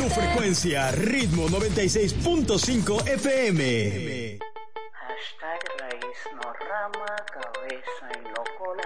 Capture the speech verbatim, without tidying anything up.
Tu frecuencia, ritmo noventa y seis punto cinco F M. Hashtag raíz, no rama, cabeza y no cola.